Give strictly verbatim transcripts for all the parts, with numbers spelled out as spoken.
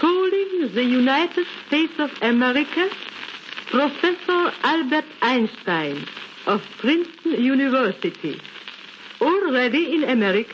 Calling the United States of America, Professor Albert Einstein of Princeton University. Already in America?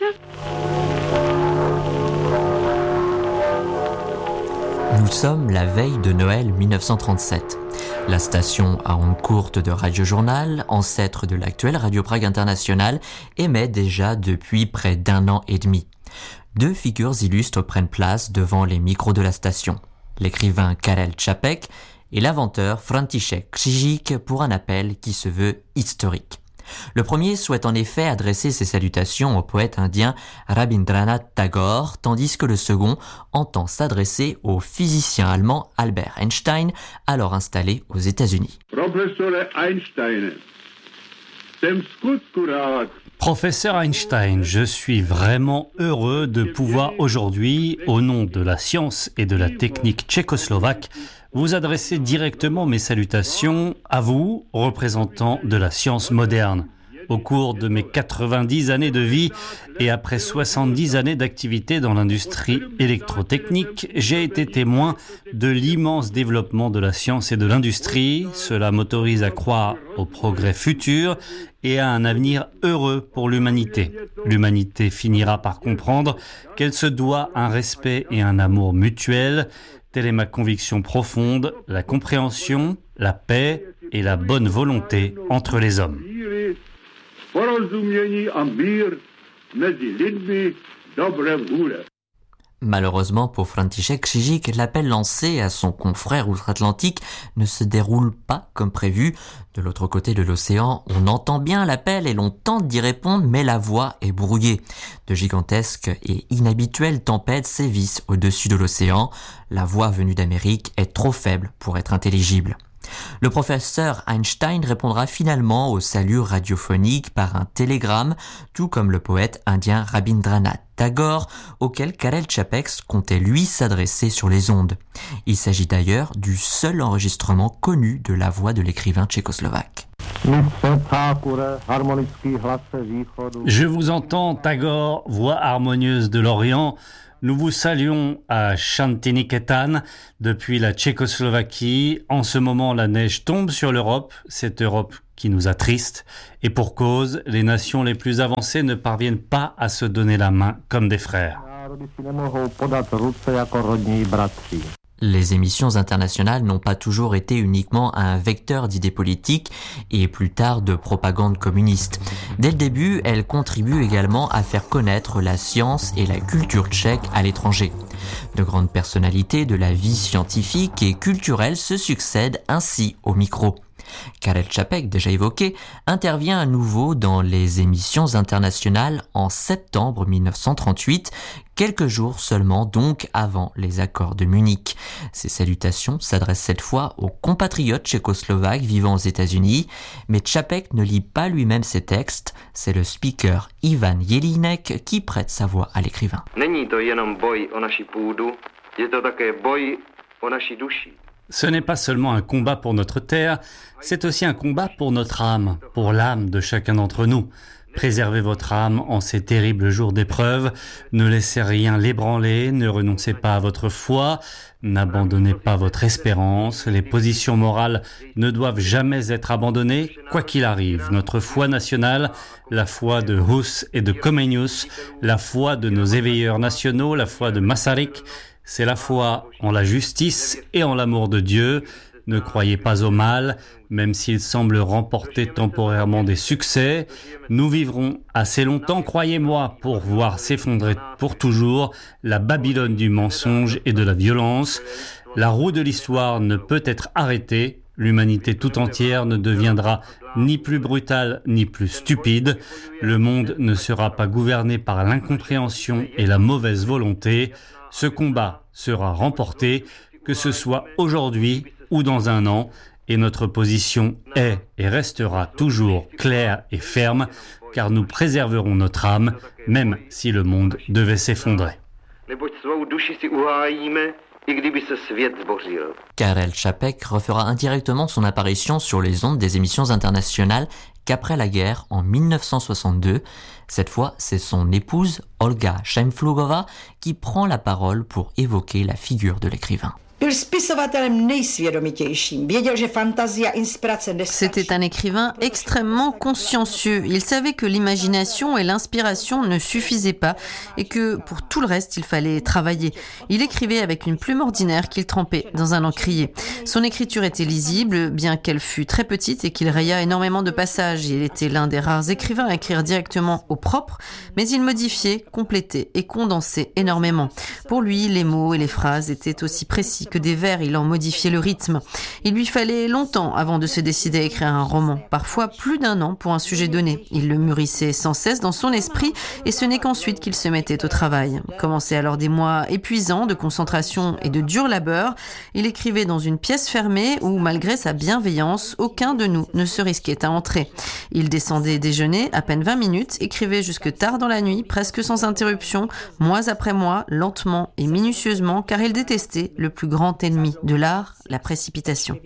Nous sommes la veille de Noël dix-neuf cent trente-sept. La station à ondes courtes de Radio Journal, ancêtre de l'actuelle Radio Prague International, émet déjà depuis près d'un an et demi. Deux figures illustres prennent place devant les micros de la station. L'écrivain Karel Čapek et l'inventeur František Křižík pour un appel qui se veut historique. Le premier souhaite en effet adresser ses salutations au poète indien Rabindranath Tagore, tandis que le second entend s'adresser au physicien allemand Albert Einstein, alors installé aux États-Unis. Professeur Einstein, jsem skutku rád. Professeur Einstein, je suis vraiment heureux de pouvoir aujourd'hui, au nom de la science et de la technique tchécoslovaque, vous adresser directement mes salutations à vous, représentants de la science moderne. Au cours de mes quatre-vingt-dix années de vie et après soixante-dix années d'activité dans l'industrie électrotechnique, j'ai été témoin de l'immense développement de la science et de l'industrie. Cela m'autorise à croire au progrès futur et à un avenir heureux pour l'humanité. L'humanité finira par comprendre qu'elle se doit un respect et un amour mutuel. Telle est ma conviction profonde, la compréhension, la paix et la bonne volonté entre les hommes. Malheureusement pour František Křižík, l'appel lancé à son confrère outre-Atlantique ne se déroule pas comme prévu. De l'autre côté de l'océan, on entend bien l'appel et l'on tente d'y répondre, mais la voix est brouillée. De gigantesques et inhabituelles tempêtes sévissent au-dessus de l'océan. La voix venue d'Amérique est trop faible pour être intelligible. Le professeur Einstein répondra finalement au salut radiophonique par un télégramme, tout comme le poète indien Rabindranath Tagore, auquel Karel Čapek comptait lui s'adresser sur les ondes. Il s'agit d'ailleurs du seul enregistrement connu de la voix de l'écrivain tchécoslovaque. Je vous entends, Tagore, voix harmonieuse de l'Orient. Nous vous saluons à Shantiniketan depuis la Tchécoslovaquie. En ce moment, la neige tombe sur l'Europe, cette Europe qui nous attriste. Et pour cause, les nations les plus avancées ne parviennent pas à se donner la main comme des frères. Les émissions internationales n'ont pas toujours été uniquement un vecteur d'idées politiques et plus tard de propagande communiste. Dès le début, elles contribuent également à faire connaître la science et la culture tchèque à l'étranger. De grandes personnalités de la vie scientifique et culturelle se succèdent ainsi au micro. Karel Čapek, déjà évoqué, intervient à nouveau dans les émissions internationales en septembre dix-neuf cent trente-huit, quelques jours seulement donc avant les accords de Munich. Ses salutations s'adressent cette fois aux compatriotes tchécoslovaques vivant aux États-Unis, mais Čapek ne lit pas lui-même ses textes, c'est le speaker Ivan Jelínek qui prête sa voix à l'écrivain. Není to jenom boj o naši půdu, je to také boj o naši duši. Ce n'est pas seulement un combat pour notre terre, c'est aussi un combat pour notre âme, pour l'âme de chacun d'entre nous. Préservez votre âme en ces terribles jours d'épreuve, ne laissez rien l'ébranler, ne renoncez pas à votre foi, n'abandonnez pas votre espérance, les positions morales ne doivent jamais être abandonnées, quoi qu'il arrive. Notre foi nationale, la foi de Hus et de Comenius, la foi de nos éveilleurs nationaux, la foi de Masaryk, c'est la foi en la justice et en l'amour de Dieu. Ne croyez pas au mal, même s'il semble remporter temporairement des succès. Nous vivrons assez longtemps, croyez-moi, pour voir s'effondrer pour toujours la Babylone du mensonge et de la violence. La roue de l'histoire ne peut être arrêtée. L'humanité tout entière ne deviendra ni plus brutale ni plus stupide. Le monde ne sera pas gouverné par l'incompréhension et la mauvaise volonté. Ce combat sera remporté, que ce soit aujourd'hui ou dans un an, et notre position est et restera toujours claire et ferme, car nous préserverons notre âme, même si le monde devait s'effondrer. Neboť svou duši si uhájíme i kdyby se svět zbořil. Karel Čapek refera indirectement son apparition sur les ondes des émissions internationales qu'après la guerre en dix-neuf cent soixante-deux. Cette fois, c'est son épouse, Olga Šajnflugova, qui prend la parole pour évoquer la figure de l'écrivain. C'était un écrivain extrêmement consciencieux. Il savait que l'imagination et l'inspiration ne suffisaient pas et que pour tout le reste, il fallait travailler. Il écrivait avec une plume ordinaire qu'il trempait dans un encrier. Son écriture était lisible, bien qu'elle fût très petite et qu'il raya énormément de passages. Il était l'un des rares écrivains à écrire directement au propre, mais il modifiait, complétait et condensait énormément. Pour lui, les mots et les phrases étaient aussi précis que des vers, il en modifiait le rythme. Il lui fallait longtemps avant de se décider à écrire un roman, parfois plus d'un an pour un sujet donné. Il le mûrissait sans cesse dans son esprit et ce n'est qu'ensuite qu'il se mettait au travail. Commençaient alors des mois épuisants de concentration et de dur labeur. Il écrivait dans une pièce fermée où, malgré sa bienveillance, aucun de nous ne se risquait à entrer. Il descendait déjeuner à peine vingt minutes, écrivait jusque tard dans la nuit, presque sans interruption, mois après mois, lentement et minutieusement, car il détestait le plus grand ennemi de l'art, la précipitation.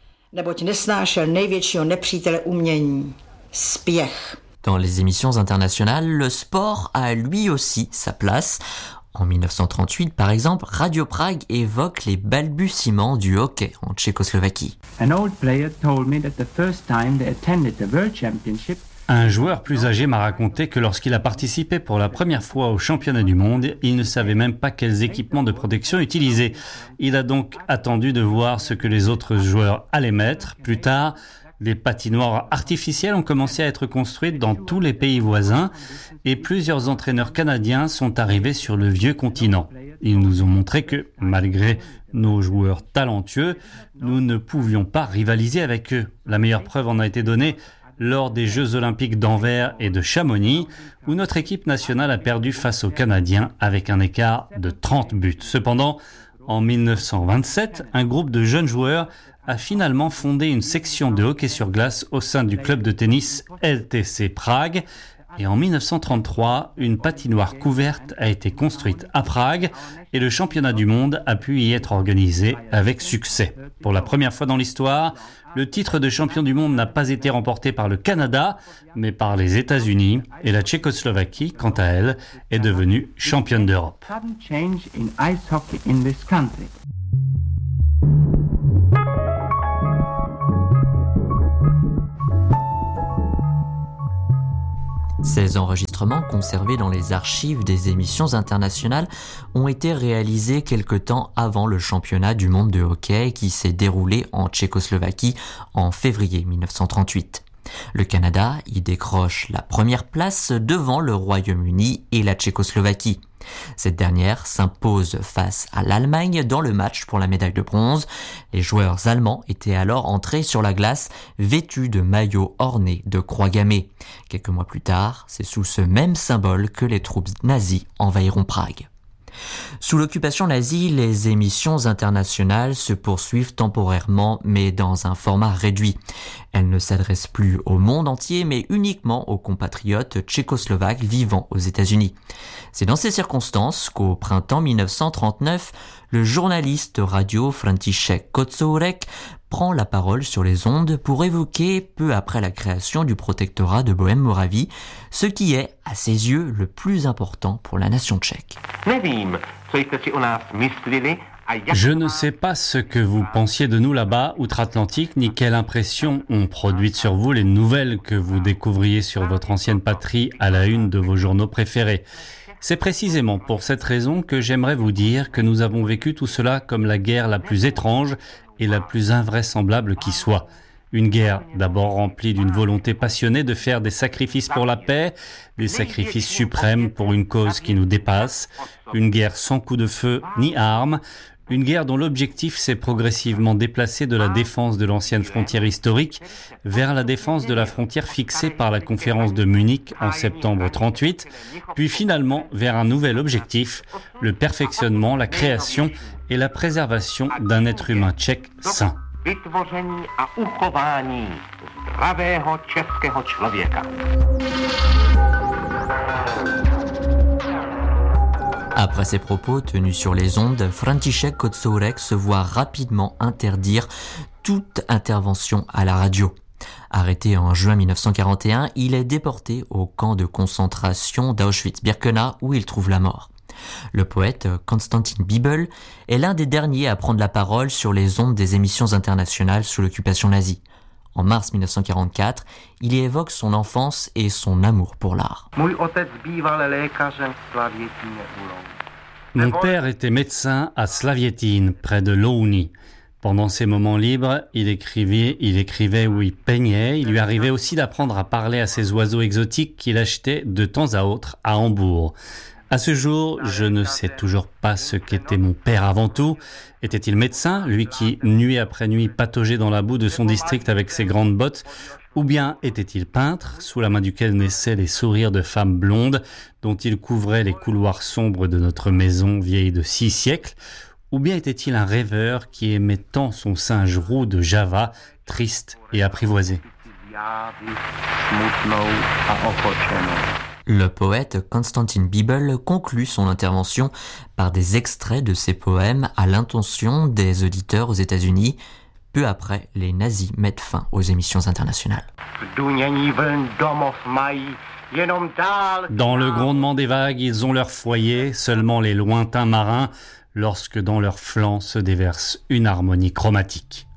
Dans les émissions internationales, le sport a lui aussi sa place. En dix-neuf cent trente-huit, par exemple, Radio Prague évoque les balbutiements du hockey en Tchécoslovaquie. An old player told me that the first time they attended the World Championship, Un joueur plus âgé m'a raconté que lorsqu'il a participé pour la première fois au championnat du monde, il ne savait même pas quels équipements de protection utiliser. Il a donc attendu de voir ce que les autres joueurs allaient mettre. Plus tard, des patinoires artificielles ont commencé à être construites dans tous les pays voisins et plusieurs entraîneurs canadiens sont arrivés sur le vieux continent. Ils nous ont montré que, malgré nos joueurs talentueux, nous ne pouvions pas rivaliser avec eux. La meilleure preuve en a été donnée lors des Jeux Olympiques d'Anvers et de Chamonix, où notre équipe nationale a perdu face aux Canadiens avec un écart de trente buts. Cependant, en dix-neuf cent vingt-sept, un groupe de jeunes joueurs a finalement fondé une section de hockey sur glace au sein du club de tennis L T C Prague. Et en dix-neuf cent trente-trois, une patinoire couverte a été construite à Prague et le championnat du monde a pu y être organisé avec succès. Pour la première fois dans l'histoire, le titre de champion du monde n'a pas été remporté par le Canada, mais par les États-Unis et la Tchécoslovaquie, quant à elle, est devenue championne d'Europe. Ces enregistrements, conservés dans les archives des émissions internationales, ont été réalisés quelque temps avant le championnat du monde de hockey qui s'est déroulé en Tchécoslovaquie en février dix-neuf cent trente-huit. Le Canada y décroche la première place devant le Royaume-Uni et la Tchécoslovaquie. Cette dernière s'impose face à l'Allemagne dans le match pour la médaille de bronze. Les joueurs allemands étaient alors entrés sur la glace vêtus de maillots ornés de croix gammées. Quelques mois plus tard, c'est sous ce même symbole que les troupes nazies envahiront Prague. Sous l'occupation nazie, les émissions internationales se poursuivent temporairement, mais dans un format réduit. Elles ne s'adressent plus au monde entier, mais uniquement aux compatriotes tchécoslovaques vivant aux États-Unis. C'est dans ces circonstances qu'au printemps dix-neuf cent trente-neuf, le journaliste radio František Kocourek prend la parole sur les ondes pour évoquer, peu après la création du protectorat de Bohême-Moravie, ce qui est, à ses yeux, le plus important pour la nation tchèque. Je ne sais pas ce que vous pensiez de nous là-bas, outre-Atlantique, ni quelle impression ont produite sur vous les nouvelles que vous découvriez sur votre ancienne patrie à la une de vos journaux préférés. C'est précisément pour cette raison que j'aimerais vous dire que nous avons vécu tout cela comme la guerre la plus étrange et la plus invraisemblable qui soit. Une guerre d'abord remplie d'une volonté passionnée de faire des sacrifices pour la paix, des sacrifices suprêmes pour une cause qui nous dépasse, une guerre sans coup de feu ni armes, une guerre dont l'objectif s'est progressivement déplacé de la défense de l'ancienne frontière historique vers la défense de la frontière fixée par la conférence de Munich en septembre trente-huit, puis finalement vers un nouvel objectif, le perfectionnement, la création et la préservation d'un être humain tchèque sain. Vytvoření a uchování zdravého českého člověka. Après ces propos tenus sur les ondes, Franciszek Kocourek se voit rapidement interdire toute intervention à la radio. Arrêté en juin mille neuf cent quarante et un, il est déporté au camp de concentration d'Auschwitz-Birkenau où il trouve la mort. Le poète Konstantin Bibel est l'un des derniers à prendre la parole sur les ondes des émissions internationales sous l'occupation nazie. En mars mille neuf cent quarante-quatre, il y évoque son enfance et son amour pour l'art. Mon père était médecin à Slavietine, près de Louny. Pendant ses moments libres, il écrivait, il écrivait ou il peignait. Il lui arrivait aussi d'apprendre à parler à ces oiseaux exotiques qu'il achetait de temps à autre à Hambourg. À ce jour, je ne sais toujours pas ce qu'était mon père avant tout. Était-il médecin, lui qui, nuit après nuit, pataugeait dans la boue de son district avec ses grandes bottes? Ou bien était-il peintre, sous la main duquel naissaient les sourires de femmes blondes, dont il couvrait les couloirs sombres de notre maison vieille de six siècles? Ou bien était-il un rêveur qui aimait tant son singe roux de Java, triste et apprivoisé? Le poète Konstantin Bibel conclut son intervention par des extraits de ses poèmes à l'intention des auditeurs aux États-Unis. Peu après, les nazis mettent fin aux émissions internationales. Dans le grondement des vagues, ils ont leur foyer, seulement les lointains marins, lorsque dans leurs flancs se déverse une harmonie chromatique.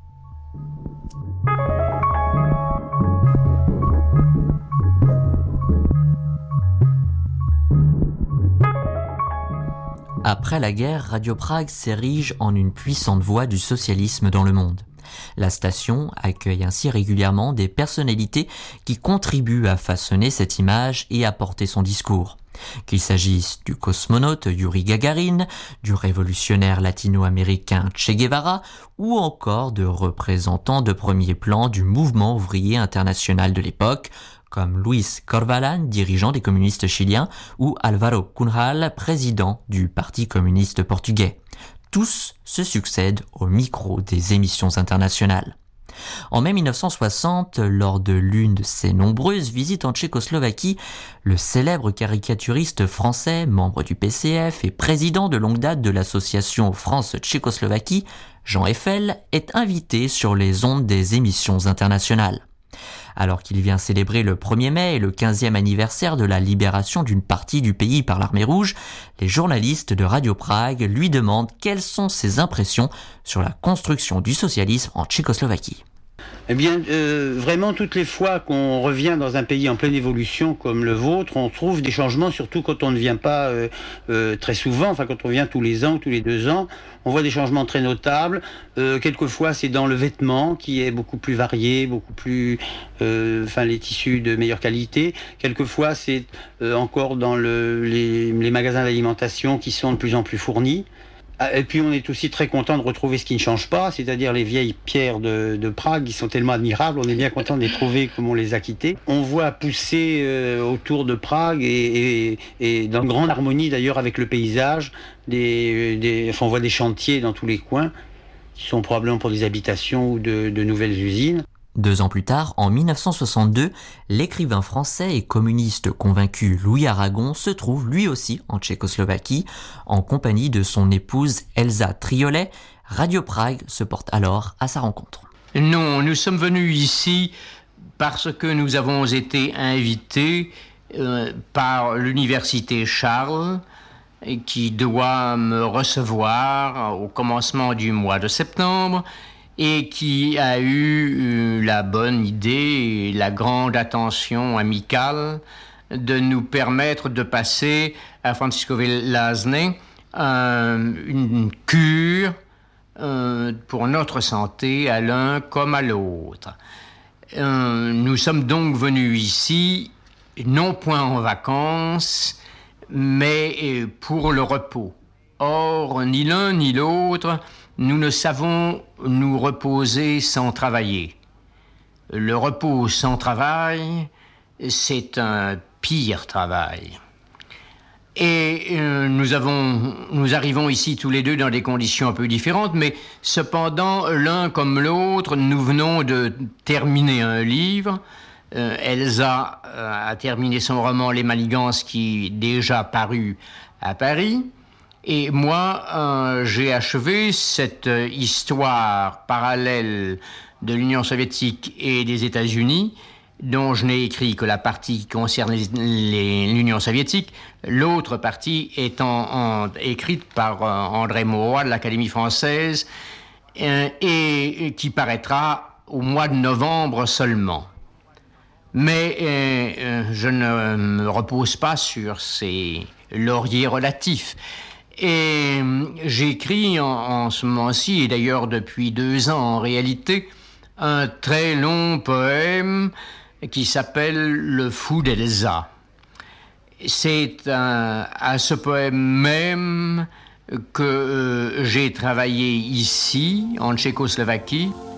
Après la guerre, Radio Prague s'érige en une puissante voix du socialisme dans le monde. La station accueille ainsi régulièrement des personnalités qui contribuent à façonner cette image et à porter son discours. Qu'il s'agisse du cosmonaute Yuri Gagarin, du révolutionnaire latino-américain Che Guevara ou encore de représentants de premier plan du mouvement ouvrier international de l'époque, comme Luis Corvalán, dirigeant des communistes chiliens, ou Álvaro Cunhal, président du Parti communiste portugais. Tous se succèdent au micro des émissions internationales. En mai mille neuf cent soixante, lors de l'une de ses nombreuses visites en Tchécoslovaquie, le célèbre caricaturiste français, membre du P C F et président de longue date de l'association France-Tchécoslovaquie, Jean Eiffel, est invité sur les ondes des émissions internationales. Alors qu'il vient célébrer le premier mai et le quinzième anniversaire de la libération d'une partie du pays par l'armée rouge, les journalistes de Radio Prague lui demandent quelles sont ses impressions sur la construction du socialisme en Tchécoslovaquie. Eh bien, euh, vraiment, toutes les fois qu'on revient dans un pays en pleine évolution comme le vôtre, on trouve des changements, surtout quand on ne vient pas euh, euh, très souvent, enfin quand on vient tous les ans ou tous les deux ans, on voit des changements très notables. Euh, quelquefois, c'est dans le vêtement qui est beaucoup plus varié, beaucoup plus, euh, enfin les tissus de meilleure qualité. Quelquefois, c'est euh, encore dans le, les, les magasins d'alimentation qui sont de plus en plus fournis. Et puis on est aussi très content de retrouver ce qui ne change pas, c'est-à-dire les vieilles pierres de, de Prague qui sont tellement admirables, on est bien content de les trouver comme on les a quittées. On voit pousser euh, autour de Prague et, et, et dans grande harmonie d'ailleurs avec le paysage, des, des, enfin on voit des chantiers dans tous les coins qui sont probablement pour des habitations ou de, de nouvelles usines. Deux ans plus tard, en mille neuf cent soixante-deux, l'écrivain français et communiste convaincu Louis Aragon se trouve lui aussi en Tchécoslovaquie, en compagnie de son épouse Elsa Triolet. Radio Prague se porte alors à sa rencontre. Non, nous sommes venus ici parce que nous avons été invités euh, par l'université Charles, qui doit me recevoir au commencement du mois de septembre, et qui a eu la bonne idée et la grande attention amicale de nous permettre de passer à Franciscoville Lázně euh, une cure euh, pour notre santé à l'un comme à l'autre. Euh, nous sommes donc venus ici, non point en vacances, mais pour le repos. Or, ni l'un ni l'autre, nous ne savons nous reposer sans travailler. Le repos sans travail, c'est un pire travail. Et euh, nous avons, nous arrivons ici tous les deux dans des conditions un peu différentes, mais cependant, l'un comme l'autre, nous venons de terminer un livre. Euh, Elsa euh, a terminé son roman Les Manigances qui est déjà paru à Paris. Et moi, euh, j'ai achevé cette histoire parallèle de l'Union soviétique et des États-Unis, dont je n'ai écrit que la partie qui concerne les, les, l'Union soviétique, l'autre partie étant en, écrite par euh, André Mauroy de l'Académie française, euh, et, et qui paraîtra au mois de novembre seulement. Mais euh, euh, je ne me repose pas sur ces lauriers relatifs. Et euh, j'écris en, en ce moment-ci, et d'ailleurs depuis deux ans en réalité, un très long poème qui s'appelle « Le fou d'Elsa ». C'est un, à ce poème même que euh, j'ai travaillé ici, en Tchécoslovaquie,